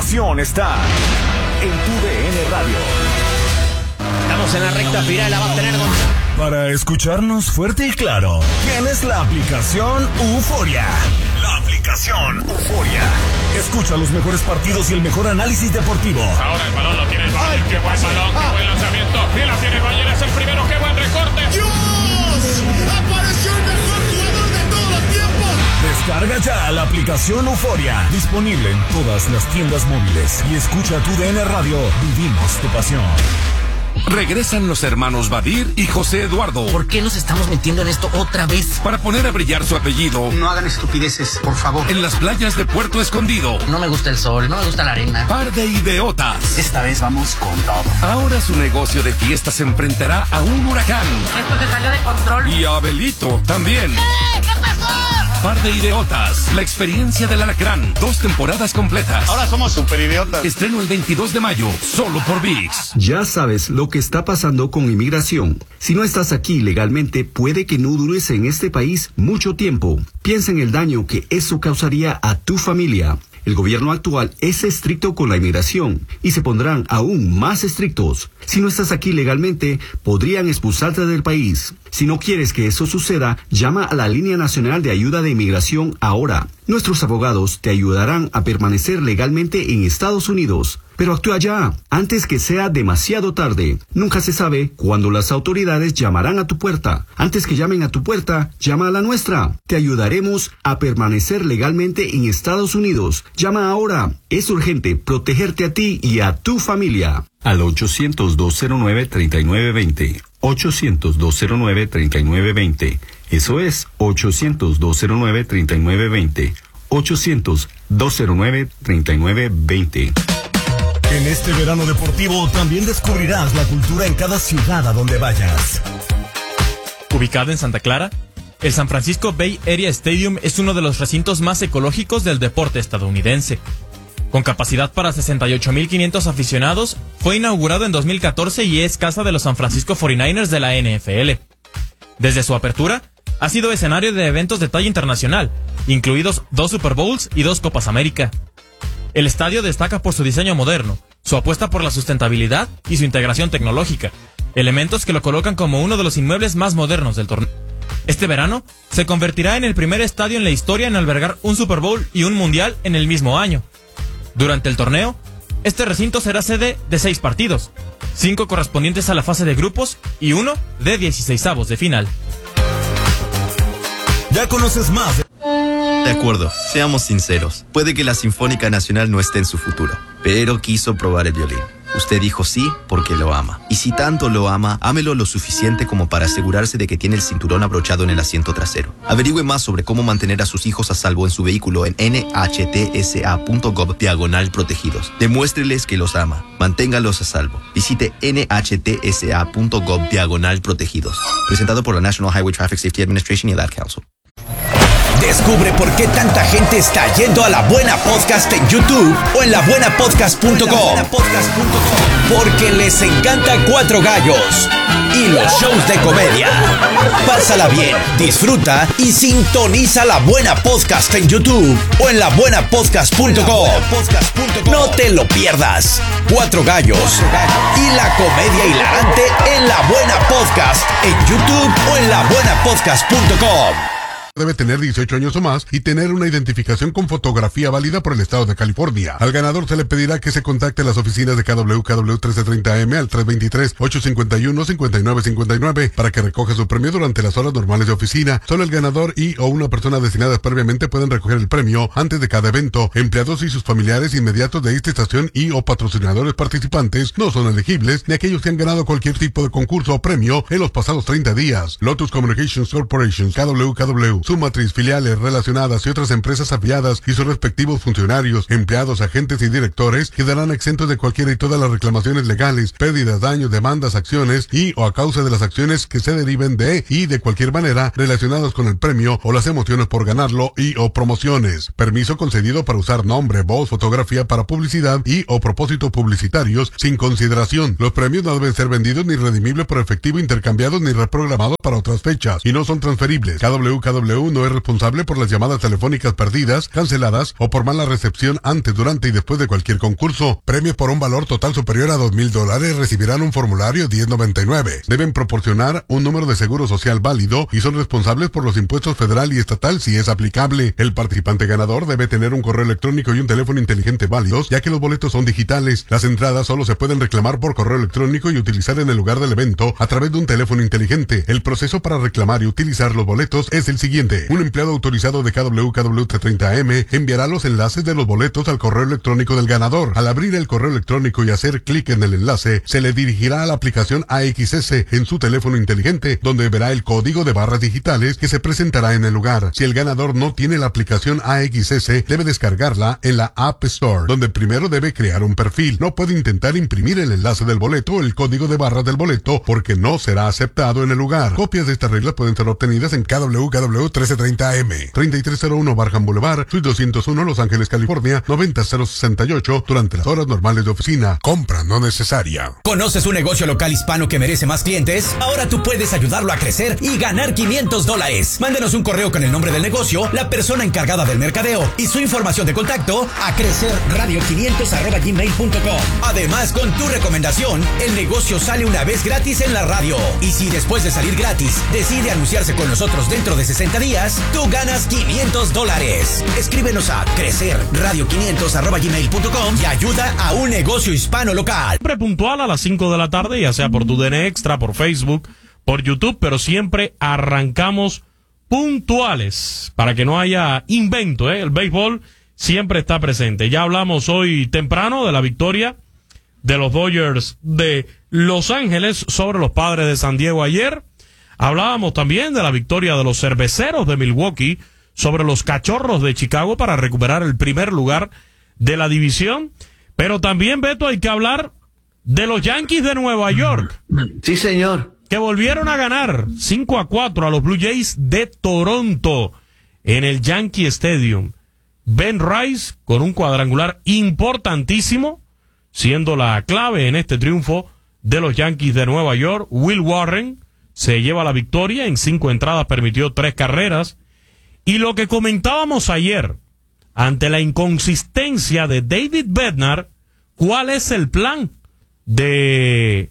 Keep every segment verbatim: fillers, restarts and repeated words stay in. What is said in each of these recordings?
pasión está en tu D N Radio. Estamos en la recta final, la va a tener Gonzalo. Para escucharnos fuerte y claro, tienes la aplicación Euforia. La aplicación Euforia. Escucha los mejores partidos y el mejor análisis deportivo. Ahora el balón lo tiene el Bayern. Qué buen balón, qué buen lanzamiento. Bien la tiene el Bayern, es el primero, qué buen recorte. ¡Dios! ¡Apareció el mejor jugador de todos los tiempos! Descarga ya la aplicación Euforia. Disponible en todas las tiendas móviles. Y escucha tu D N Radio. Vivimos tu pasión. Regresan los hermanos Badir y José Eduardo. ¿Por qué nos estamos metiendo en esto otra vez? Para poner a brillar su apellido. No hagan estupideces, por favor. En las playas de Puerto Escondido. No me gusta el sol, no me gusta la arena. Par de idiotas. Esta vez vamos con todo. Ahora su negocio de fiestas se enfrentará a un huracán. Esto se salió de control. Y a Abelito también. ¡Eh! ¿Qué pasó? Par de idiotas. La experiencia del alacrán. Dos temporadas completas. Ahora somos super idiotas. Estreno el veintidós de mayo, solo por ViX. Ya sabes lo que está pasando con inmigración. Si no estás aquí legalmente, puede que no dures en este país mucho tiempo. Piensa en el daño que eso causaría a tu familia. El gobierno actual es estricto con la inmigración y se pondrán aún más estrictos. Si no estás aquí legalmente, podrían expulsarte del país. Si no quieres que eso suceda, llama a la Línea Nacional de Ayuda de Inmigración ahora. Nuestros abogados te ayudarán a permanecer legalmente en Estados Unidos. Pero actúa ya, antes que sea demasiado tarde. Nunca se sabe cuándo las autoridades llamarán a tu puerta. Antes que llamen a tu puerta, llama a la nuestra. Te ayudaremos a permanecer legalmente en Estados Unidos. Llama ahora. Es urgente protegerte a ti y a tu familia. Al ochocientos, dos cero nueve, treinta y nueve veinte. ochocientos, dos cero nueve, treinta y nueve veinte. Eso es ochocientos, dos cero nueve, treinta y nueve veinte. ochocientos, dos cero nueve, treinta y nueve veinte. En este verano deportivo también descubrirás la cultura en cada ciudad a donde vayas. Ubicado en Santa Clara, el San Francisco Bay Area Stadium es uno de los recintos más ecológicos del deporte estadounidense. Con capacidad para sesenta y ocho mil quinientos aficionados, fue inaugurado en dos mil catorce y es casa de los San Francisco cuarenta y nueve ers de la N F L. Desde su apertura, ha sido escenario de eventos de talla internacional, incluidos dos Super Bowls y dos Copas América. El estadio destaca por su diseño moderno, su apuesta por la sustentabilidad y su integración tecnológica, elementos que lo colocan como uno de los inmuebles más modernos del torneo. Este verano, se convertirá en el primer estadio en la historia en albergar un Super Bowl y un Mundial en el mismo año. Durante el torneo, este recinto será sede de seis partidos, cinco correspondientes a la fase de grupos y uno de dieciseisavos de final. Ya conoces más de... De acuerdo, seamos sinceros. Puede que la Sinfónica Nacional no esté en su futuro, pero quiso probar el violín. Usted dijo sí porque lo ama. Y si tanto lo ama, ámelo lo suficiente como para asegurarse de que tiene el cinturón abrochado en el asiento trasero. Averigüe más sobre cómo mantener a sus hijos a salvo en su vehículo en N H T S A punto gov diagonal protegidos. Demuéstreles que los ama. Manténgalos a salvo. Visite N H T S A punto gov diagonal protegidos. Presentado por la National Highway Traffic Safety Administration y el Ad Council. Descubre por qué tanta gente está yendo a La Buena Podcast en YouTube o en la buena podcast punto com. Porque les encanta Cuatro Gallos y los shows de comedia. Pásala bien, disfruta y sintoniza La Buena Podcast en YouTube o en la buena podcast punto com. No te lo pierdas. Cuatro Gallos y la comedia hilarante en La Buena Podcast en YouTube o en la buena podcast punto com. Debe tener dieciocho años o más y tener una identificación con fotografía válida por el estado de California. Al ganador se le pedirá que se contacte a las oficinas de K W K W trece treinta A M al tres dos tres, ocho cinco uno, cinco nueve cinco nueve para que recoja su premio durante las horas normales de oficina. Solo el ganador y o una persona designadas previamente pueden recoger el premio antes de cada evento. Empleados y sus familiares inmediatos de esta estación y o patrocinadores participantes no son elegibles, ni aquellos que han ganado cualquier tipo de concurso o premio en los pasados treinta días. Lotus Communications Corporation, K W K W, su matriz, filiales relacionadas y otras empresas afiliadas y sus respectivos funcionarios, empleados, agentes y directores quedarán exentos de cualquiera y todas las reclamaciones legales, pérdidas, daños, demandas, acciones y o a causa de las acciones que se deriven de y de cualquier manera relacionadas con el premio o las emociones por ganarlo y o promociones. Permiso concedido para usar nombre, voz, fotografía para publicidad y o propósitos publicitarios sin consideración. Los premios no deben ser vendidos ni redimibles por efectivo, intercambiados ni reprogramados para otras fechas y no son transferibles. K W K W W no es responsable por las llamadas telefónicas perdidas, canceladas o por mala recepción antes, durante y después de cualquier concurso. Premios por un valor total superior a dos mil dólares recibirán un formulario diez noventa y nueve. Deben proporcionar un número de seguro social válido y son responsables por los impuestos federal y estatal si es aplicable. El participante ganador debe tener un correo electrónico y un teléfono inteligente válidos, ya que los boletos son digitales. Las entradas solo se pueden reclamar por correo electrónico y utilizar en el lugar del evento a través de un teléfono inteligente. El proceso para reclamar y utilizar los boletos es el siguiente. Un empleado autorizado de K W K W trescientos treinta M enviará los enlaces de los boletos al correo electrónico del ganador. Al abrir el correo electrónico y hacer clic en el enlace, se le dirigirá a la aplicación A X S en su teléfono inteligente, donde verá el código de barras digitales que se presentará en el lugar. Si el ganador no tiene la aplicación A X S, debe descargarla en la App Store, donde primero debe crear un perfil. No puede intentar imprimir el enlace del boleto o el código de barras del boleto porque no será aceptado en el lugar. Copias de estas reglas pueden ser obtenidas en K W K W trece treinta M, treinta y tres cero uno Barham Boulevard, Suite doscientos uno, Los Ángeles, California, noventa cero sesenta y ocho, durante las horas normales de oficina. Compra no necesaria. ¿Conoces un negocio local hispano que merece más clientes? Ahora tú puedes ayudarlo a crecer y ganar quinientos dólares. Mándenos un correo con el nombre del negocio, la persona encargada del mercadeo y su información de contacto a crecerradio quinientos arroba gmail punto com. Además, con tu recomendación, el negocio sale una vez gratis en la radio. Y si después de salir gratis decide anunciarse con nosotros dentro de sesenta días, tú ganas quinientos dólares. Escríbenos a crecerradio quinientos arroba gmail punto com y ayuda a un negocio hispano local. Siempre puntual a las cinco de la tarde, ya sea por tu D N Extra, por Facebook, por YouTube, pero siempre arrancamos puntuales para que no haya invento, ¿eh? El béisbol siempre está presente. Ya hablamos hoy temprano de la victoria de los Dodgers de Los Ángeles sobre los Padres de San Diego ayer. Hablábamos también de la victoria de los Cerveceros de Milwaukee sobre los Cachorros de Chicago para recuperar el primer lugar de la división. Pero también, Beto, hay que hablar de los Yankees de Nueva York. Sí, señor. Que volvieron a ganar cinco a cuatro a los Blue Jays de Toronto en el Yankee Stadium. Ben Rice con un cuadrangular importantísimo, siendo la clave en este triunfo de los Yankees de Nueva York. Will Warren se lleva la victoria, en cinco entradas permitió tres carreras. Y lo que comentábamos ayer, ante la inconsistencia de David Bednar, ¿cuál es el plan de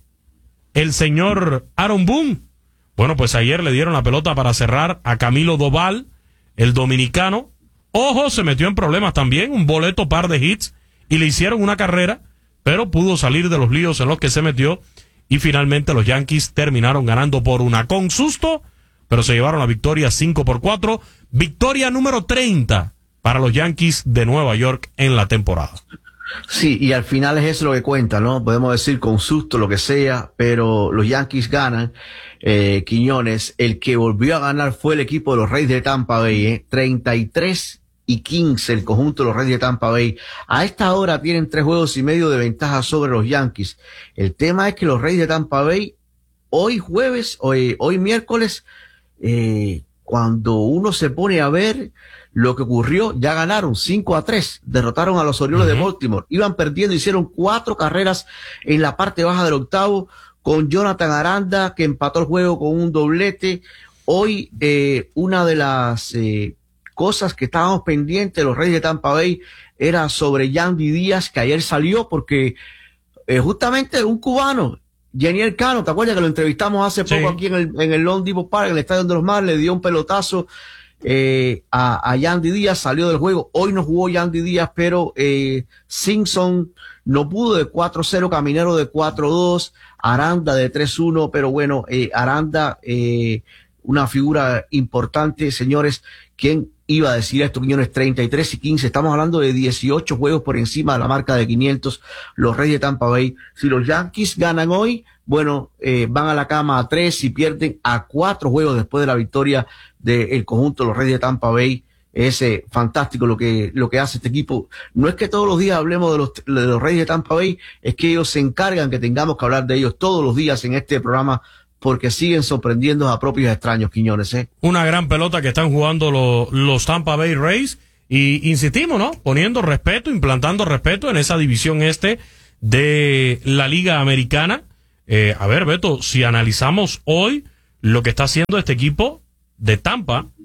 el señor Aaron Boone? Bueno, pues ayer le dieron la pelota para cerrar a Camilo Doval, el dominicano. Ojo, se metió en problemas también, un boleto par de hits, y le hicieron una carrera, pero pudo salir de los líos en los que se metió, y finalmente los Yankees terminaron ganando por una, con susto, pero se llevaron la victoria cinco por cuatro, victoria número treinta para los Yankees de Nueva York en la temporada. Sí, y al final es eso lo que cuenta, ¿no? Podemos decir con susto, lo que sea, pero los Yankees ganan. Eh, Quiñones, el que volvió a ganar fue el equipo de los Reyes de Tampa Bay, ¿eh? treinta y tres y quince el conjunto de los Reyes de Tampa Bay. A esta hora tienen tres juegos y medio de ventaja sobre los Yankees. El tema es que los Reyes de Tampa Bay, hoy jueves, hoy, hoy miércoles, eh, cuando uno se pone a ver lo que ocurrió, ya ganaron cinco a tres, derrotaron a los Orioles uh-huh. de Baltimore, iban perdiendo, hicieron cuatro carreras en la parte baja del octavo, con Jonathan Aranda, que empató el juego con un doblete. Hoy, eh, una de las eh, cosas que estábamos pendientes de los Reyes de Tampa Bay era sobre Yandy Díaz, que ayer salió porque eh, justamente un cubano, Yaniel Cano, ¿te acuerdas que lo entrevistamos hace sí. poco aquí en el, en el Lone Depot Park, en el Estadio de los Marlins? Le dio un pelotazo eh, a, a Yandy Díaz, salió del juego. Hoy no jugó Yandy Díaz, pero eh, Simpson no pudo, de cuatro cero, Caminero de cuatro dos, Aranda de tres uno, pero bueno, eh, Aranda, eh, una figura importante, señores. ¿Quién iba a decir esto, Quiñones? treinta y tres y quince, estamos hablando de dieciocho juegos por encima de la marca de quinientos, los Reyes de Tampa Bay. Si los Yankees ganan hoy, bueno, eh, van a la cama a tres y pierden a cuatro juegos después de la victoria del conjunto de los Reyes de Tampa Bay. Es eh, fantástico lo que lo que hace este equipo. No es que todos los días hablemos de los, de los Reyes de Tampa Bay, es que ellos se encargan que tengamos que hablar de ellos todos los días en este programa, porque siguen sorprendiendo a propios extraños, Quiñones, ¿eh? Una gran pelota que están jugando los, los Tampa Bay Rays, y insistimos, ¿no? Poniendo respeto, implantando respeto en esa división este de la Liga Americana. Eh, a ver, Beto, si analizamos hoy lo que está haciendo este equipo de Tampa,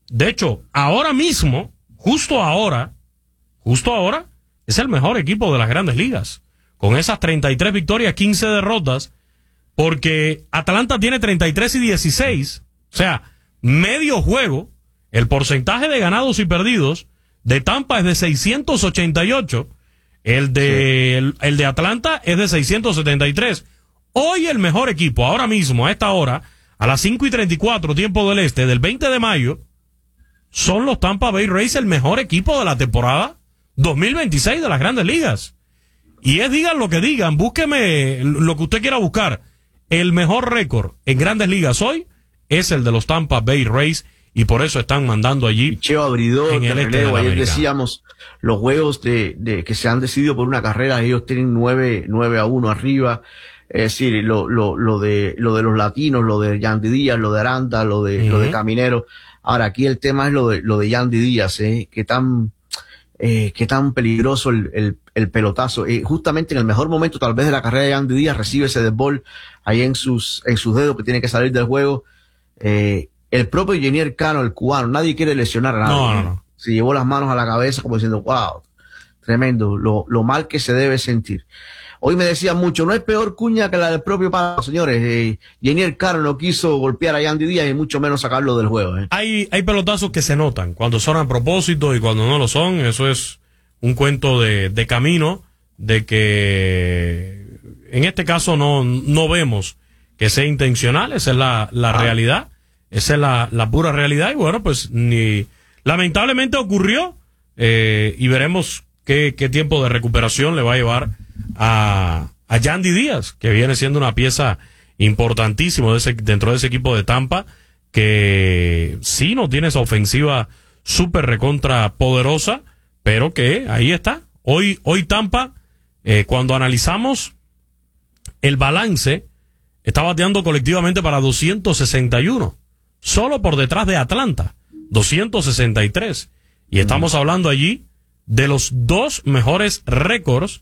De hecho, ahora mismo, justo ahora, justo ahora, es el mejor equipo de las Grandes Ligas. Con esas treinta y tres victorias, quince derrotas, porque Atlanta tiene treinta y tres y dieciséis, o sea, medio juego. El porcentaje de ganados y perdidos de Tampa es de seiscientos ochenta y ocho, el de, sí. el, el de Atlanta es de seiscientos setenta y tres. Hoy el mejor equipo, ahora mismo, a esta hora, a las cinco y treinta y cuatro, tiempo del este, del veinte de mayo, son los Tampa Bay Rays, el mejor equipo de la temporada dos mil veintiséis de las Grandes Ligas. Y es, digan lo que digan, búsqueme lo que usted quiera buscar. El mejor récord en Grandes Ligas hoy es el de los Tampa Bay Rays, y por eso están mandando allí. Picheo abridor, en el este de la ayer América. Decíamos, los juegos de, de que se han decidido por una carrera, ellos tienen nueve, nueve a uno arriba. Es decir, lo, lo, lo de, lo de los latinos, lo de Yandy Díaz, lo de Aranda, lo de, uh-huh. lo de Caminero. Ahora, aquí el tema es lo de, lo de Yandy Díaz, eh, que tan, eh, que tan peligroso el, el, el pelotazo. Eh, justamente en el mejor momento, tal vez, de la carrera de Yandy Díaz, recibe ese deadball ahí en sus, en sus dedos, que tiene que salir del juego. Eh, el propio Jenier Cano, el cubano, nadie quiere lesionar a nadie. No, no, no. Se llevó las manos a la cabeza como diciendo, wow, tremendo, lo, lo mal que se debe sentir. Hoy me decían mucho, no es peor cuña que la del propio Pablo, señores. Eh, Jenier Cano no quiso golpear a Yandy Díaz y mucho menos sacarlo del juego. Eh. Hay, hay pelotazos que se notan cuando son a propósito y cuando no lo son. Eso es un cuento de, de camino, de que en este caso no, no vemos que sea intencional. Esa es la, la ah. realidad. Esa es la, la pura realidad. Y bueno, pues ni lamentablemente ocurrió, eh, y veremos qué, qué tiempo de recuperación le va a llevar a, a Yandy Díaz, que viene siendo una pieza importantísima de ese, dentro de ese equipo de Tampa, que sí no tiene esa ofensiva súper recontra poderosa, pero que ahí está. Hoy, hoy Tampa, eh, cuando analizamos el balance, está bateando colectivamente para doscientos sesenta y uno, solo por detrás de Atlanta, doscientos sesenta y tres. Y estamos mm. hablando allí de los dos mejores récords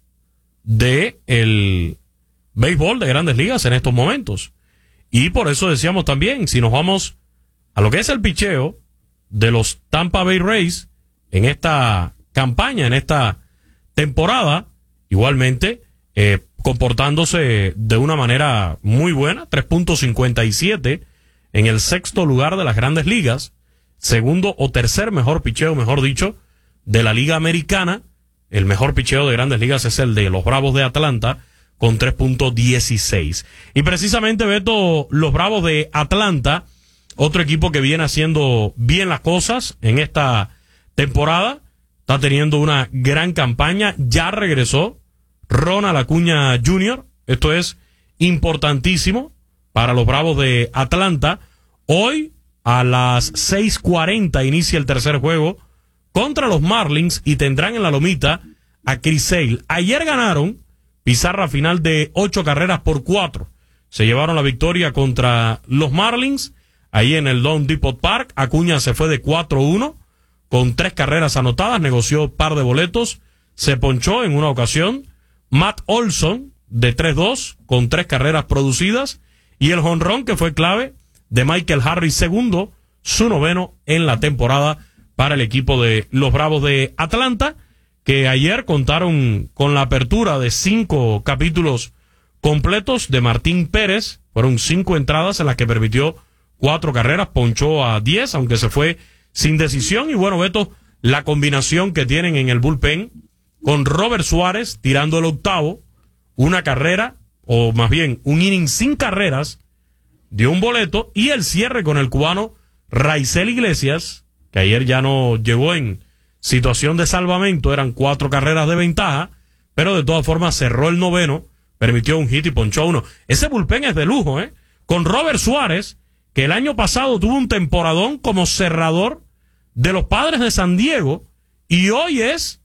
de el béisbol de Grandes Ligas en estos momentos. Y por eso decíamos también, si nos vamos a lo que es el picheo de los Tampa Bay Rays en esta campaña, en esta temporada, igualmente eh, comportándose de una manera muy buena, tres punto cincuenta y siete en el sexto lugar de las Grandes Ligas, segundo o tercer mejor picheo, mejor dicho, de la Liga Americana. El mejor picheo de Grandes Ligas es el de los Bravos de Atlanta, con tres punto dieciséis. Y precisamente, Beto, los Bravos de Atlanta, otro equipo que viene haciendo bien las cosas en esta temporada, está teniendo una gran campaña. Ya regresó Ronald Acuña junior Esto es importantísimo para los Bravos de Atlanta. Hoy, a las seis cuarenta, inicia el tercer juego contra los Marlins y tendrán en la lomita a Chris Sale. Ayer ganaron, pizarra final de ocho carreras por cuatro. Se llevaron la victoria contra los Marlins, ahí en el Loan Depot Park. Acuña se fue de cuatro uno, con tres carreras anotadas, negoció par de boletos, se ponchó en una ocasión. Matt Olson, de tres dos, con tres carreras producidas, y el jonrón que fue clave de Michael Harris, segundo, su noveno en la temporada para el equipo de los Bravos de Atlanta, que ayer contaron con la apertura de cinco capítulos completos de Martín Pérez. Fueron cinco entradas en las que permitió cuatro carreras, ponchó a diez, aunque se fue sin decisión. Y bueno, Beto, la combinación que tienen en el bullpen con Robert Suárez tirando el octavo, una carrera, o más bien un inning sin carreras, dio un boleto, y el cierre con el cubano Raisel Iglesias, que ayer ya no llegó en situación de salvamento, eran cuatro carreras de ventaja, pero de todas formas cerró el noveno, permitió un hit y ponchó a uno. Ese bullpen es de lujo, ¿eh? Con Robert Suárez, que el año pasado tuvo un temporadón como cerrador de los Padres de San Diego, y hoy es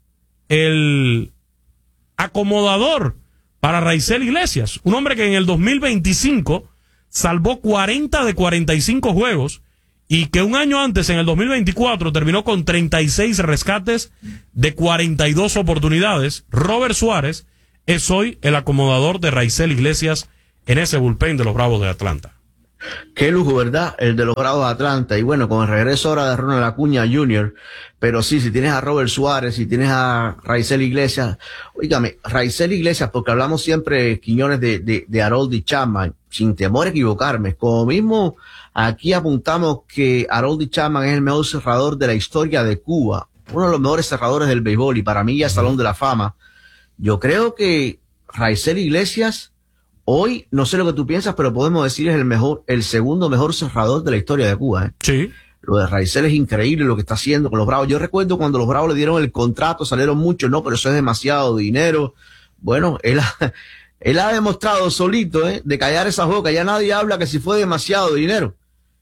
el acomodador para Raisel Iglesias, un hombre que en el dos mil veinticinco salvó cuarenta de cuarenta y cinco juegos, y que un año antes, en el dos mil veinticuatro, terminó con treinta y seis rescates de cuarenta y dos oportunidades. Robert Suárez es hoy el acomodador de Raisel Iglesias en ese bullpen de los Bravos de Atlanta. Qué lujo, ¿verdad? El de los Bravos de Atlanta. Y bueno, con el regreso ahora de Ronald Acuña junior Pero sí, si tienes a Robert Suárez, si tienes a Raisel Iglesias. Óigame, Raisel Iglesias, porque hablamos siempre, Quiñones, de, de, de Aroldis Chapman, sin temor a equivocarme. Como mismo aquí apuntamos que Aroldis Chapman es el mejor cerrador de la historia de Cuba. Uno de los mejores cerradores del béisbol y para mí ya es Salón de la Fama. Yo creo que Raisel Iglesias, hoy, no sé lo que tú piensas, pero podemos decir es el mejor, el segundo mejor cerrador de la historia de Cuba, ¿eh? Sí. Lo de Raisel es increíble lo que está haciendo con los Bravos. Yo recuerdo cuando los Bravos le dieron el contrato, salieron muchos, no, pero eso es demasiado dinero. Bueno, él ha, él ha demostrado solito, ¿eh? De callar esa boca. Ya nadie habla que si fue demasiado dinero.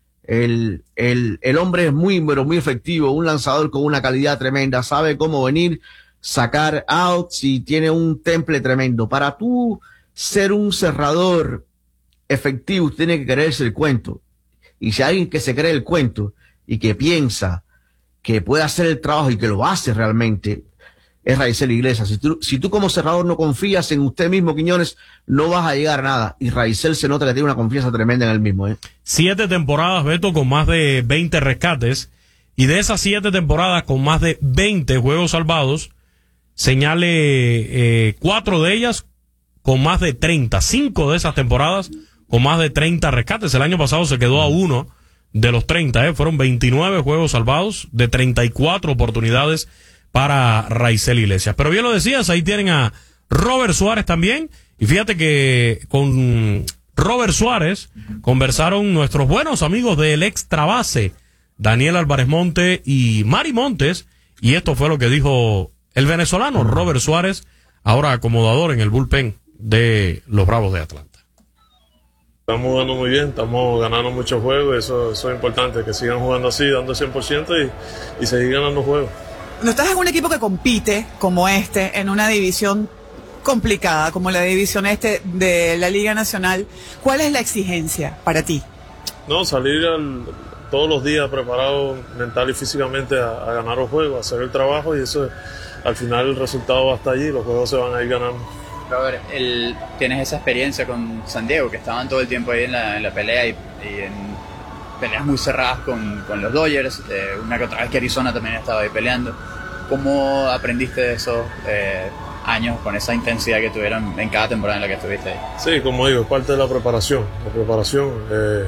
El, el, el hombre es muy, pero muy efectivo, un lanzador con una calidad tremenda, sabe cómo venir, sacar outs y tiene un temple tremendo. Para tú ser un cerrador efectivo, tiene que creerse el cuento. Y si hay alguien que se cree el cuento y que piensa que puede hacer el trabajo y que lo hace realmente, es Raisel Iglesias. Si tú, si tú como cerrador no confías en usted mismo, Quiñones, no vas a llegar a nada. Y Raisel se nota que tiene una confianza tremenda en él mismo, ¿eh? Siete temporadas, Beto, con más de veinte rescates. Y de esas siete temporadas con más de veinte juegos salvados, señale eh, cuatro de ellas con más de treinta. Cinco de esas temporadas con más de treinta rescates. El año pasado se quedó a uno de los treinta, ¿eh? Fueron veintinueve juegos salvados de treinta y cuatro oportunidades para Raisel Iglesias. Pero bien lo decías, ahí tienen a Robert Suárez también. Y fíjate que con Robert Suárez conversaron nuestros buenos amigos del Extra Base, Daniel Álvarez Monte y Mari Montes. Y esto fue lo que dijo el venezolano Robert Suárez, ahora acomodador en el bullpen de los Bravos de Atlanta. Estamos jugando muy bien, estamos ganando muchos juegos, eso, eso es importante, que sigan jugando así, dando cien por ciento y, y seguir ganando juegos. No estás en un equipo que compite como este, en una división complicada, como la división este de la Liga Nacional. ¿Cuál es la exigencia para ti? No, salir al, todos los días preparado mental y físicamente a, a ganar los juegos, a hacer el trabajo y eso, al final el resultado va a estar allí, los juegos se van a ir ganando. Robert, el, tienes esa experiencia con San Diego, que estaban todo el tiempo ahí en la, en la pelea y, y en peleas muy cerradas con, con los Dodgers, eh, una que otra vez que Arizona también estaba ahí peleando. ¿Cómo aprendiste de esos eh, años con esa intensidad que tuvieron en cada temporada en la que estuviste ahí? Sí, como digo, es parte de la preparación. La preparación eh,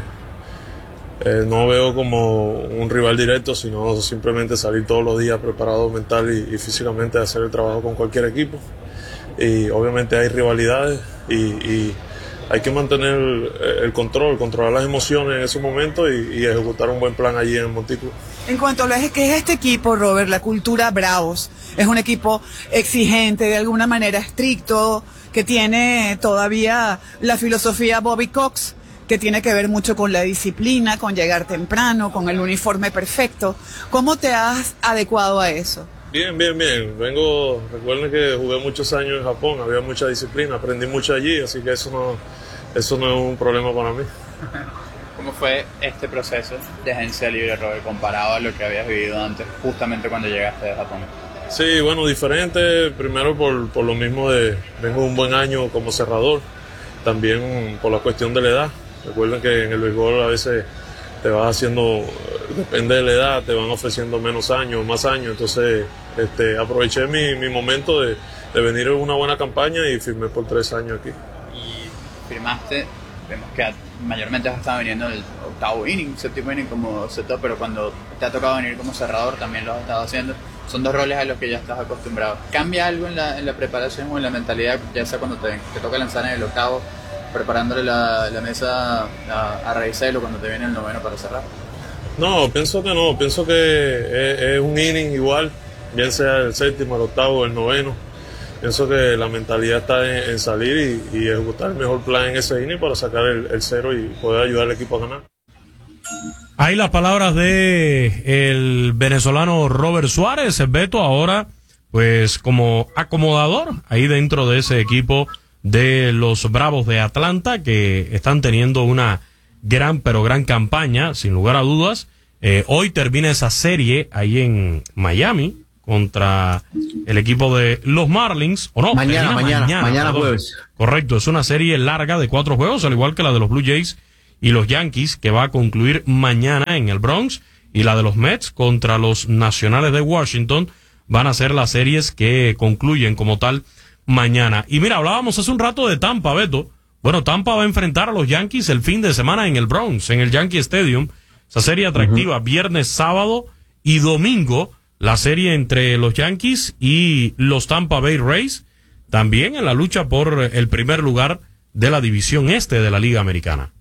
eh, no veo como un rival directo, sino simplemente salir todos los días preparado mental y, y físicamente a hacer el trabajo con cualquier equipo. Y obviamente hay rivalidades y, y hay que mantener el, el control, controlar las emociones en ese momento y, y ejecutar un buen plan allí en Montículo. En cuanto a lo que es este equipo, Robert, la cultura Bravos, es un equipo exigente, de alguna manera estricto, que tiene todavía la filosofía Bobby Cox, que tiene que ver mucho con la disciplina, con llegar temprano, con el uniforme perfecto. ¿Cómo te has adecuado a eso? Bien, bien, bien. Vengo, recuerden que jugué muchos años en Japón, había mucha disciplina, aprendí mucho allí, así que eso no, eso no es un problema para mí. ¿Cómo fue este proceso de agencia libre, Robert, comparado a lo que habías vivido antes, justamente cuando llegaste de Japón? Sí, bueno, diferente, primero por, por lo mismo de, vengo un buen año como cerrador, también por la cuestión de la edad. Recuerden que en el béisbol a veces te vas haciendo, depende de la edad, te van ofreciendo menos años, más años, entonces este, aproveché mi, mi momento de, de venir en una buena campaña y firmé por tres años aquí. Y firmaste, vemos que mayormente has estado viniendo en el octavo inning, séptimo inning como setup, pero cuando te ha tocado venir como cerrador también lo has estado haciendo. Son dos roles a los que ya estás acostumbrado. ¿Cambia algo en la, en la preparación o en la mentalidad, ya sea cuando te, te toca lanzar en el octavo, preparándole la, la mesa a, a Raisel o cuando te viene el noveno para cerrar? No, pienso que no, pienso que es, es un inning igual, bien sea el séptimo, el octavo, el noveno. Pienso que la mentalidad está en, en salir y, y ejecutar el mejor plan en ese inning para sacar el, el cero y poder ayudar al equipo a ganar. Ahí las palabras de el venezolano Robert Suárez, Beto, ahora pues como acomodador ahí dentro de ese equipo de los Bravos de Atlanta, que están teniendo una gran, pero gran campaña, sin lugar a dudas. Eh, hoy termina esa serie ahí en Miami contra el equipo de los Marlins, ¿o no? Mañana, mañana, mañana, mañana jueves. Correcto, es una serie larga de cuatro juegos, al igual que la de los Blue Jays y los Yankees, que va a concluir mañana en el Bronx, y la de los Mets contra los Nacionales de Washington, van a ser las series que concluyen como tal mañana. Y mira, hablábamos hace un rato de Tampa, Beto. Bueno, Tampa va a enfrentar a los Yankees el fin de semana en el Bronx, en el Yankee Stadium. Esa serie atractiva, uh-huh. Viernes, sábado y domingo, la serie entre los Yankees y los Tampa Bay Rays, también en la lucha por el primer lugar de la división este de la Liga Americana.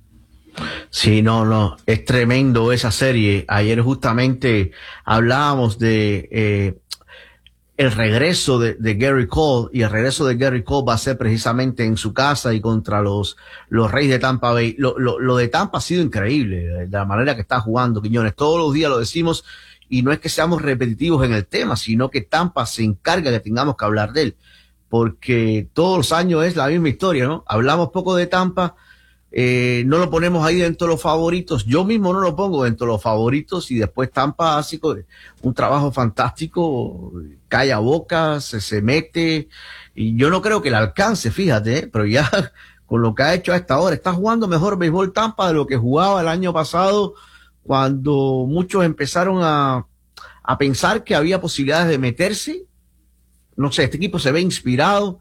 Sí, no, no, es tremendo esa serie. Ayer justamente hablábamos de eh, el regreso de, de Gary Cole, y el regreso de Gary Cole va a ser precisamente en su casa y contra los, los Rays de Tampa Bay. Lo, lo, lo de Tampa ha sido increíble, de la manera que está jugando Quiñones. Todos los días lo decimos, y no es que seamos repetitivos en el tema, sino que Tampa se encarga que tengamos que hablar de él, porque todos los años es la misma historia, ¿no? Hablamos poco de Tampa, Eh, no lo ponemos ahí dentro de los favoritos. Yo mismo no lo pongo dentro de los favoritos, y después Tampa hace un trabajo fantástico, calla boca, se, se mete, y yo no creo que le alcance, fíjate, ¿eh? Pero ya con lo que ha hecho a esta hora, está jugando mejor béisbol Tampa de lo que jugaba el año pasado, cuando muchos empezaron a, a pensar que había posibilidades de meterse. No sé, este equipo se ve inspirado.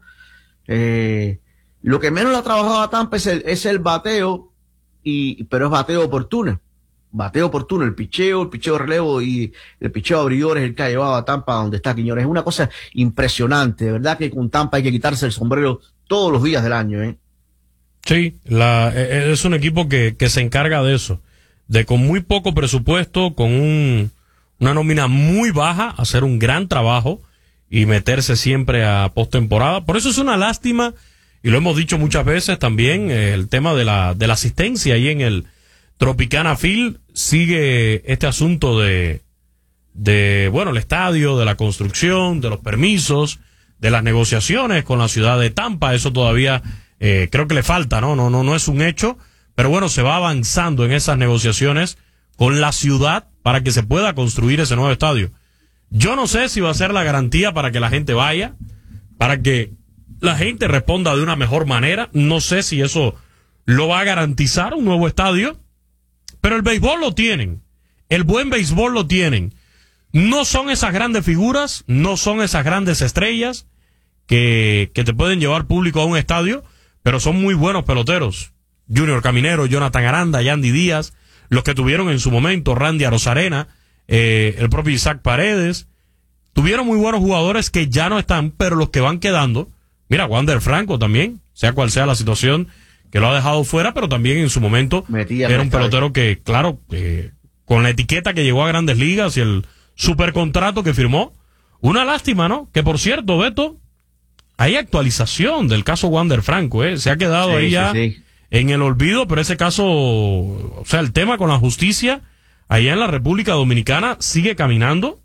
eh, Lo que menos le ha trabajado a Tampa es el, es el bateo, y, pero es bateo oportuno. Bateo oportuno, el picheo, el picheo relevo y el picheo abridor es el que ha llevado a Tampa donde está Quiñones. Es una cosa impresionante, de verdad que con Tampa hay que quitarse el sombrero todos los días del año, ¿eh? Sí, la, es un equipo que, que se encarga de eso, de con muy poco presupuesto, con un, una nómina muy baja, hacer un gran trabajo y meterse siempre a postemporada. Por eso es una lástima. Y lo hemos dicho muchas veces también, eh, el tema de la, de la asistencia ahí en el Tropicana Field. Sigue este asunto de, de, bueno, el estadio, de la construcción, de los permisos, de las negociaciones con la ciudad de Tampa. Eso todavía, eh, creo que le falta, ¿no? No, no, no es un hecho. Pero bueno, se va avanzando en esas negociaciones con la ciudad para que se pueda construir ese nuevo estadio. Yo no sé si va a ser la garantía para que la gente vaya, para que la gente responda de una mejor manera. No sé si eso lo va a garantizar un nuevo estadio, pero el béisbol lo tienen, el buen béisbol lo tienen. No son esas grandes figuras, no son esas grandes estrellas que, que te pueden llevar público a un estadio, pero son muy buenos peloteros. Junior Caminero, Jonathan Aranda, Yandy Díaz, los que tuvieron en su momento Randy Arozarena, eh, el propio Isaac Paredes, tuvieron muy buenos jugadores que ya no están, pero los que van quedando. Mira, Wander Franco también, sea cual sea la situación, que lo ha dejado fuera, pero también en su momento Metía era un pelotero que, claro, eh, con la etiqueta que llegó a Grandes Ligas y el supercontrato que firmó. Una lástima, ¿no? Que por cierto, Beto, hay actualización del caso Wander Franco, ¿eh? Se ha quedado sí, ahí ya sí, sí. en el olvido, pero ese caso, o sea, el tema con la justicia allá en la República Dominicana sigue caminando,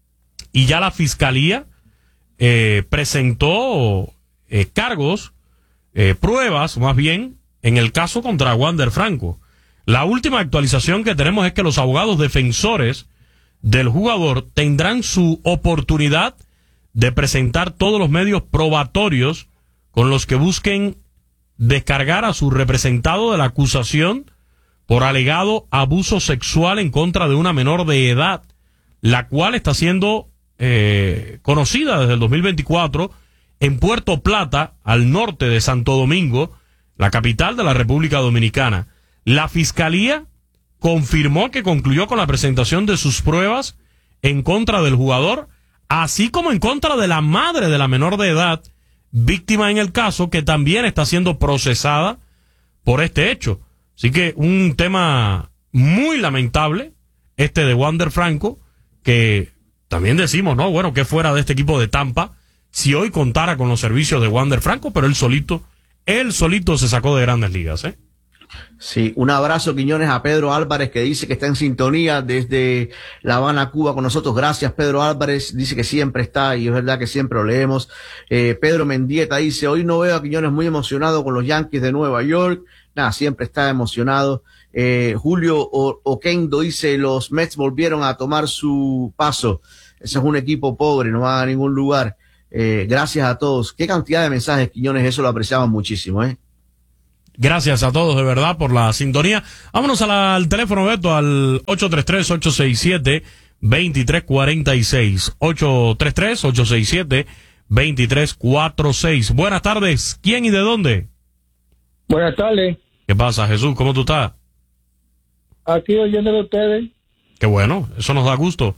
y ya la Fiscalía eh, presentó Eh, cargos, eh, pruebas más bien, en el caso contra Wander Franco. La última actualización que tenemos es que los abogados defensores del jugador tendrán su oportunidad de presentar todos los medios probatorios con los que busquen descargar a su representado de la acusación por alegado abuso sexual en contra de una menor de edad, la cual está siendo eh, conocida desde el dos mil veinticuatro en Puerto Plata, al norte de Santo Domingo, la capital de la República Dominicana. La Fiscalía confirmó que concluyó con la presentación de sus pruebas en contra del jugador, así como en contra de la madre de la menor de edad, víctima en el caso, que también está siendo procesada por este hecho. Así que un tema muy lamentable, este de Wander Franco, que también decimos, ¿no? Bueno, que fuera de este equipo de Tampa, si hoy contara con los servicios de Wander Franco, pero él solito, él solito se sacó de Grandes Ligas, ¿eh? Sí, un abrazo, Quiñones, a Pedro Álvarez, que dice que está en sintonía desde La Habana, Cuba, con nosotros. Gracias, Pedro Álvarez, dice que siempre está, y es verdad que siempre lo leemos. Eh, Pedro Mendieta dice, hoy no veo a Quiñones muy emocionado con los Yankees de Nueva York. Nada, siempre está emocionado. Eh, Julio o Oquendo dice, los Mets volvieron a tomar su paso. Ese es un equipo pobre, no va a ningún lugar. Eh, gracias a todos. Qué cantidad de mensajes, Quiñones, eso lo apreciamos muchísimo, ¿eh? Gracias a todos de verdad por la sintonía. Vámonos a la, al teléfono, Beto, al ocho tres tres, ocho seis siete, dos tres cuatro seis. ocho tres tres, ocho seis siete, dos tres cuatro seis. Buenas tardes. ¿Quién y de dónde? Buenas tardes. ¿Qué pasa, Jesús? ¿Cómo tú estás? Aquí oyéndole a ustedes. Qué bueno, eso nos da gusto.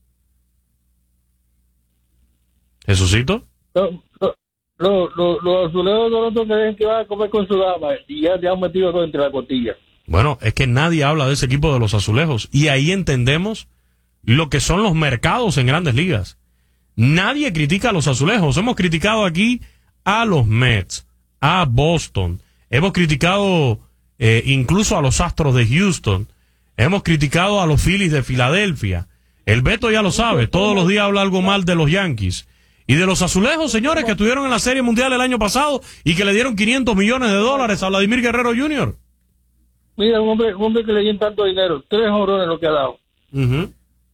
¿Jesucito? Los lo, lo, lo, lo azulejos de Toronto creen que van a comer con su dama y ya te han metido todo entre la costilla. Bueno, es que nadie habla de ese equipo de los azulejos y ahí entendemos lo que son los mercados en grandes ligas. Nadie critica a los azulejos. Hemos criticado aquí a los Mets, a Boston. Hemos criticado eh, incluso a los Astros de Houston. Hemos criticado a los Phillies de Filadelfia. El Beto ya lo sabe. Todos los días habla algo mal de los Yankees. Y de los azulejos, señores, que estuvieron en la Serie Mundial el año pasado y que le dieron quinientos millones de dólares a Vladimir Guerrero junior Mira, un hombre, un hombre que le dieron tanto dinero. Tres jorrones lo que ha dado. Uh-huh.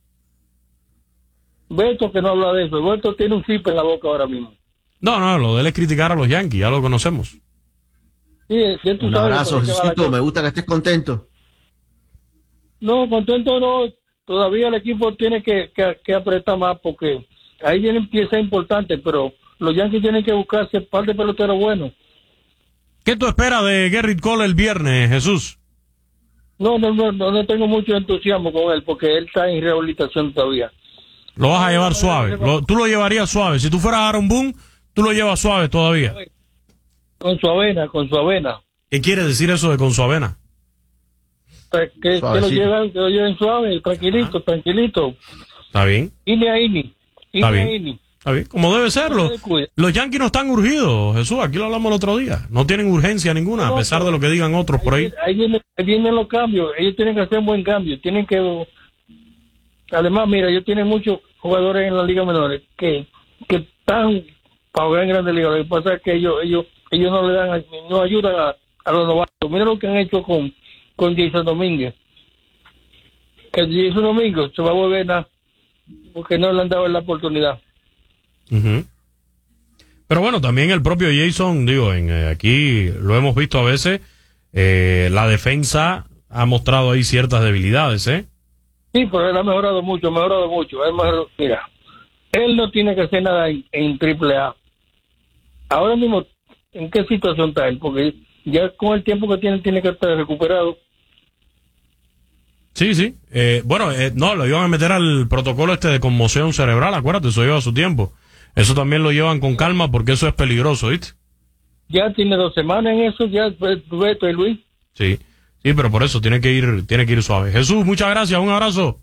Beto que no habla de eso. Beto tiene un chip en la boca ahora mismo. No, no, lo de él es criticar a los Yankees. Ya lo conocemos. Sí, sí, tú un sabes abrazo, Jesucito. Me gusta que estés contento. No, contento no. Todavía el equipo tiene que, que, que apretar más porque ahí vienen piezas importantes, pero los Yankees tienen que buscarse un par de peloteros buenos. ¿Qué tú esperas de Gerrit Cole el viernes, Jesús? No, no, no, no, no tengo mucho entusiasmo con él porque él está en rehabilitación todavía. Lo vas a llevar suave. Lo, tú lo llevarías suave. Si tú fueras Aaron Boone, tú lo llevas suave todavía. Con su avena, con su avena. ¿Qué quiere decir eso de con su avena? Que, que, lo, lleven, que lo lleven suave, tranquilito, ah. tranquilito. Está bien. Ini a ini. Está bien. Está bien. Como debe serlo. Los Yankees no están urgidos, Jesús. Aquí lo hablamos el otro día. No tienen urgencia ninguna, no, a pesar de lo que digan otros ahí, por ahí. Ahí vienen, ahí vienen los cambios. Ellos tienen que hacer un buen cambio. Tienen que... Además, mira, ellos tienen muchos jugadores en la liga menores que, que están para jugar en grandes ligas. Lo que pasa es que ellos ellos ellos no le dan, no ayudan a, a los novatos. Mira lo que han hecho con, con Jason Domínguez. Que Jason Domínguez se va a volver nada porque no le han dado la oportunidad. Uh-huh. Pero bueno, también el propio Jason, digo, en, eh, aquí lo hemos visto a veces, eh, la defensa ha mostrado ahí ciertas debilidades, ¿eh? Sí, pero él ha mejorado mucho, ha mejorado mucho. Él mejorado, mira, él no tiene que hacer nada en, en triple A. Ahora mismo, ¿en qué situación está él? Porque ya con el tiempo que tiene, tiene que estar recuperado. Sí, sí. Eh, bueno, eh, no, lo iban a meter al protocolo este de conmoción cerebral, acuérdate, eso lleva su tiempo. Eso también lo llevan con calma porque eso es peligroso, ¿viste? Ya tiene dos semanas en eso, ya, Beto y Luis. Sí. Sí, pero por eso tiene que ir, tiene que ir suave. Jesús, muchas gracias, un abrazo.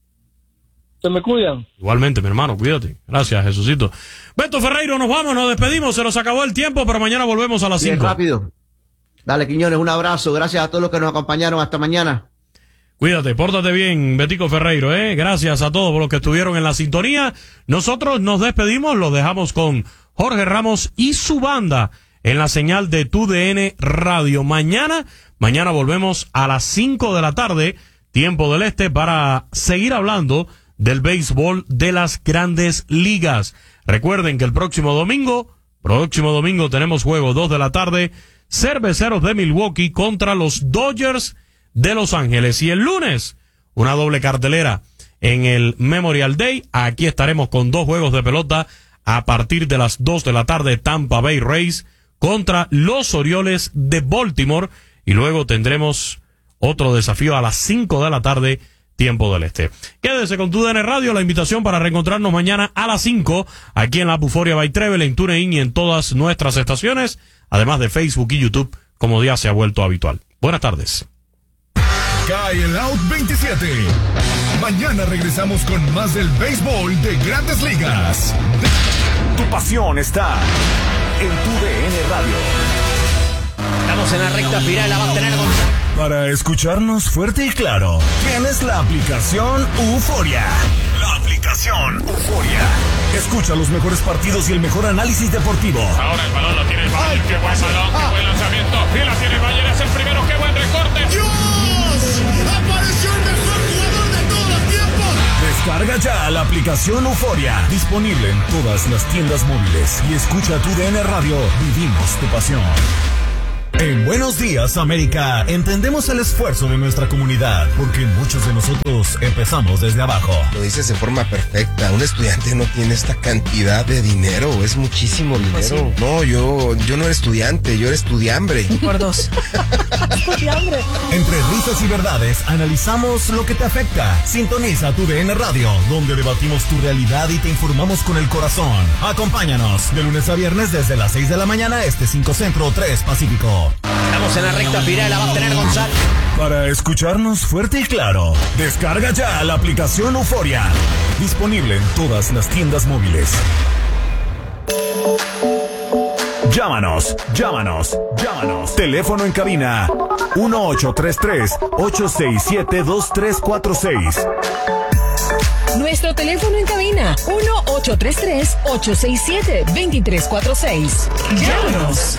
Se me cuidan. Igualmente, mi hermano, cuídate. Gracias, Jesucito. Beto Ferreiro, nos vamos, nos despedimos, se nos acabó el tiempo, pero mañana volvemos a las cinco. Bien, rápido. Dale, Quiñones, un abrazo. Gracias a todos los que nos acompañaron. Hasta mañana. Cuídate, pórtate bien, Betico Ferreiro, ¿eh? Gracias a todos por los que estuvieron en la sintonía. Nosotros nos despedimos, los dejamos con Jorge Ramos y su banda en la señal de Tu D N Radio. Mañana, mañana volvemos a las cinco de la tarde, tiempo del este, para seguir hablando del béisbol de las grandes ligas. Recuerden que el próximo domingo, próximo domingo tenemos juego dos de la tarde, Cerveceros de Milwaukee contra los Dodgers de Los Ángeles. Y el lunes, una doble cartelera en el Memorial Day. Aquí estaremos con dos juegos de pelota a partir de las dos de la tarde, Tampa Bay Rays contra los Orioles de Baltimore. Y luego tendremos otro desafío a las cinco de la tarde, tiempo del este. Quédese con Tu D N Radio, la invitación para reencontrarnos mañana a las cinco, aquí en la Buforia by Trevel, en TuneIn y en todas nuestras estaciones, además de Facebook y YouTube, como ya se ha vuelto habitual. Buenas tardes. Cae el Out veintisiete. Mañana regresamos con más del béisbol de Grandes Ligas. Tu pasión está en Tu D N Radio. Estamos en la recta final, la va a tener con... Para escucharnos fuerte y claro, tienes la aplicación Euforia. La aplicación Euforia. Escucha los mejores partidos y el mejor análisis deportivo. Ahora el balón lo tiene el Bayern. ¡Qué buen balón! ¡Qué buen lanzamiento! ¡Y la tiene el Bayern! ¡Es el primero! ¡Qué buen recorte! ¡Dios! ¡Apareció el mejor jugador de todos los tiempos! Descarga ya la aplicación Euforia. Disponible en todas las tiendas móviles. Y escucha Tu D N Radio. Vivimos tu pasión. En Buenos Días, América, entendemos el esfuerzo de nuestra comunidad, porque muchos de nosotros empezamos desde abajo. Lo dices de forma perfecta. Un estudiante no tiene esta cantidad de dinero, es muchísimo dinero. Pues sí. No, yo, yo no era estudiante, yo era estudiambre. Por dos. Estudiambre. Entre risas y verdades, analizamos lo que te afecta. Sintoniza tu D N Radio, donde debatimos tu realidad y te informamos con el corazón. Acompáñanos de lunes a viernes desde las seis de la mañana, este cinco Centro, tres Pacífico. Estamos en la recta final, la va a tener Gonzalo. Para escucharnos fuerte y claro, descarga ya la aplicación Euforia. Disponible en todas las tiendas móviles. Llámanos, llámanos, llámanos. Teléfono en cabina uno ocho tres tres, ocho seis siete, dos tres cuatro seis. Nuestro teléfono en cabina uno ocho tres tres, ocho seis siete, dos tres cuatro seis. Llámanos.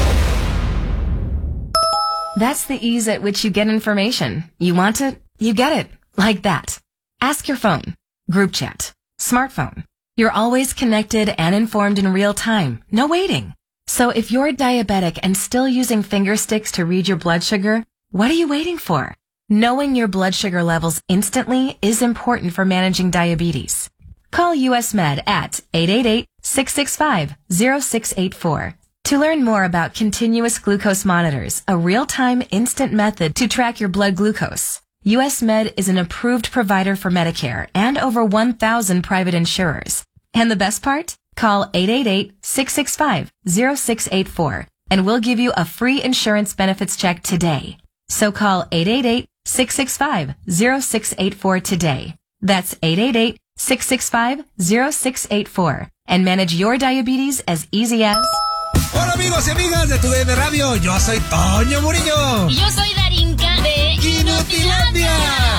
That's the ease at which you get information. You want it, you get it. Like that. Ask your phone. Group chat. Smartphone. You're always connected and informed in real time. No waiting. So if you're diabetic and still using finger sticks to read your blood sugar, what are you waiting for? Knowing your blood sugar levels instantly is important for managing diabetes. Call U S Med at eight eight eight, six six five, zero six eight four. To learn more about continuous glucose monitors, a real-time instant method to track your blood glucose, U S Med is an approved provider for Medicare and over one thousand private insurers. And the best part? Call eight eight eight, six six five, zero six eight four and we'll give you a free insurance benefits check today. So call eight eight eight, six six five, zero six eight four today. That's eight eight eight, six six five, zero six eight four and manage your diabetes as easy as... Hola amigos y amigas de tu D N Radio, yo soy Toño Murillo. Y yo soy Darinka de Inutilandia.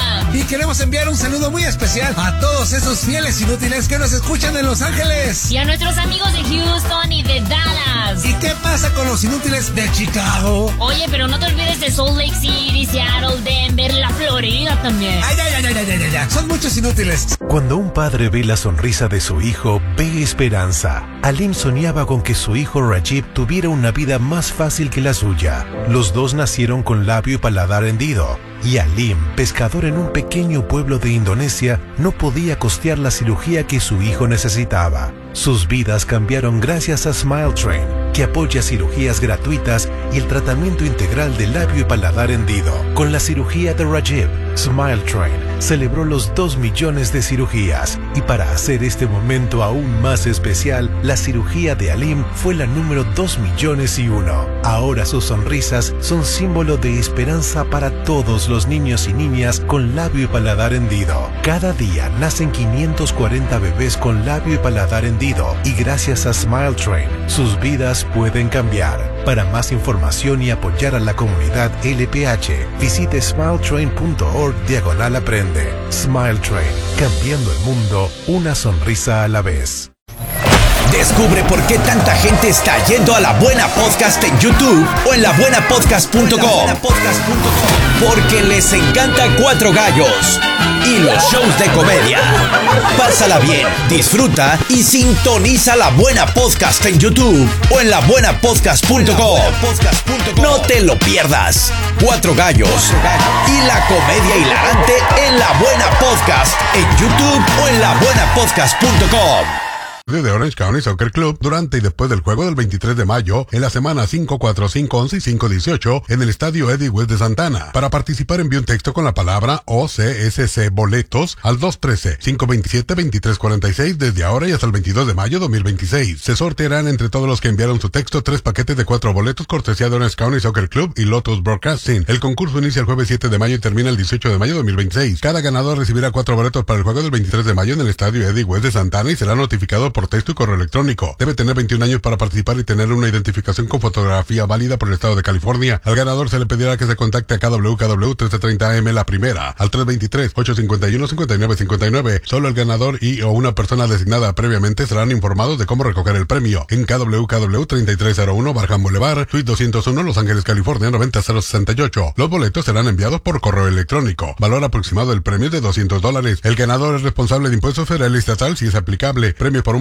Y queremos enviar un saludo muy especial a todos esos fieles inútiles que nos escuchan en Los Ángeles. Y a nuestros amigos de Houston y de Dallas. ¿Y qué pasa con los inútiles de Chicago? Oye, pero no te olvides de Salt Lake City, Seattle, Denver, la Florida también. Ay, ay, ay, ay, ay, ay, ay. Son muchos inútiles. Cuando un padre ve la sonrisa de su hijo, ve esperanza. Alim soñaba con que su hijo Rajib tuviera una vida más fácil que la suya. Los dos nacieron con labio y paladar hendido. Y Alim, pescador en un pequeño pueblo de Indonesia, no podía costear la cirugía que su hijo necesitaba. Sus vidas cambiaron gracias a Smile Train, que apoya cirugías gratuitas y el tratamiento integral de labio y paladar hendido. Con la cirugía de Rajib, Smile Train celebró los dos millones de cirugías. Y para hacer este momento aún más especial, la cirugía de Alim fue la número dos millones y uno. Ahora sus sonrisas son símbolo de esperanza para todos los niños y niñas con labio y paladar hendido. Cada día nacen quinientos cuarenta bebés con labio y paladar hendido. Y gracias a Smile Train, sus vidas pueden cambiar. Para más información y apoyar a la comunidad L P H, visite smiletrain punto org diagonal aprende. Smile Train, cambiando el mundo, una sonrisa a la vez. Descubre por qué tanta gente está yendo a La Buena Podcast en YouTube o en la buena podcast punto com. Porque les encanta Cuatro Gallos y los shows de comedia. Pásala bien, disfruta y sintoniza La Buena Podcast en YouTube o en la buena podcast punto com. No te lo pierdas. Cuatro Gallos y la comedia hilarante en La Buena Podcast en YouTube o en la buena podcast punto com. De Orange County Soccer Club durante y después del juego del veintitrés de mayo en la semana cinco cuatro, cinco once y cinco dieciocho en el estadio Eddie West de Santana. Para participar envíe un texto con la palabra O C S C boletos al dos uno tres, cinco dos siete, dos tres cuatro seis desde ahora y hasta el veintidós de mayo de dos mil veintiséis. Se sortearán entre todos los que enviaron su texto tres paquetes de cuatro boletos cortesía de Orange County Soccer Club y Lotus Broadcasting. El concurso inicia el jueves siete de mayo y termina el dieciocho de mayo de dos mil veintiséis. Cada ganador recibirá cuatro boletos para el juego del veintitrés de mayo en el estadio Eddie West de Santana y será notificado por texto y correo electrónico. Debe tener veintiún años para participar y tener una identificación con fotografía válida por el estado de California. Al ganador se le pedirá que se contacte a K W K W trece treinta A M la primera al tres dos tres, ocho cinco uno, cinco nueve cinco nueve. Solo el ganador y o una persona designada previamente serán informados de cómo recoger el premio en K W K W treinta y tres cero uno Barham Boulevard, Suite doscientos uno, Los Ángeles, California noventa cero sesenta y ocho. Los boletos serán enviados por correo electrónico. Valor aproximado del premio es de doscientos dólares. El ganador es responsable de impuestos federal y estatal si es aplicable. Premios por un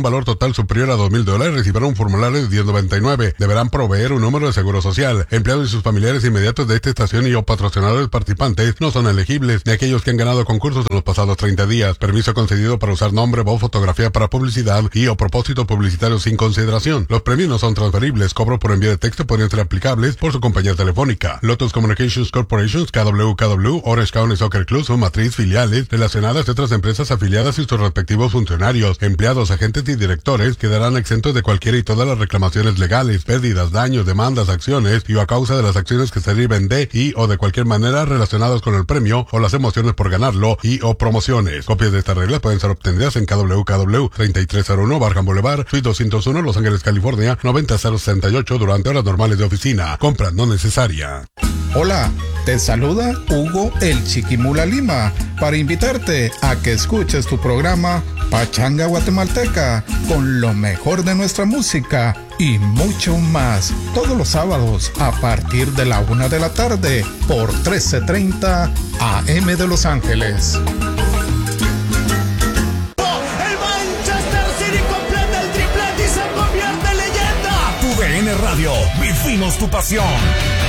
un valor total superior a dos mil dólares recibirán un formulario de diez noventa y nueve. Deberán proveer un número de seguro social. Empleados y sus familiares inmediatos de esta estación y o patrocinadores participantes no son elegibles, ni aquellos que han ganado concursos en los pasados treinta días. Permiso concedido para usar nombre, voz, fotografía para publicidad y o propósitos publicitarios sin consideración. Los premios no son transferibles. Cobros por envío de texto podrían ser aplicables por su compañía telefónica. Lotus Communications Corporation, K W K W, Orange County Soccer Club, su matriz, filiales, relacionadas a otras empresas afiliadas y sus respectivos funcionarios, empleados, agentes y directores quedarán exentos de cualquiera y todas las reclamaciones legales, pérdidas, daños, demandas, acciones y o a causa de las acciones que se deriven de y o de cualquier manera relacionadas con el premio o las emociones por ganarlo y o promociones. Copias de estas reglas pueden ser obtenidas en K W K W treinta y tres cero uno Barham Boulevard, Suite doscientos uno, Los Ángeles, California, noventa cero sesenta y ocho durante horas normales de oficina. Compra no necesaria. Hola, te saluda Hugo el Chiquimula Lima para invitarte a que escuches tu programa Pachanga Guatemalteca con lo mejor de nuestra música y mucho más todos los sábados a partir de la una de la tarde por trece treinta A M de Los Ángeles. El Manchester City completa el triplete y se convierte en leyenda. Tu D N Radio, vivimos tu pasión.